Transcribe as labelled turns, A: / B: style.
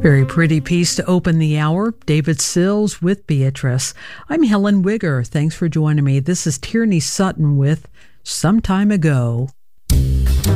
A: Very pretty piece to open the hour. David Sills with Beatrice. I'm Helen Wigger. Thanks for joining me. This is Tierney Sutton with Some Time Ago.